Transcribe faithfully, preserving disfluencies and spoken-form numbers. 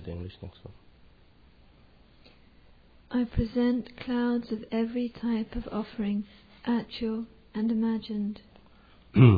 the English next one. I present clouds of every type of offering, actual and imagined.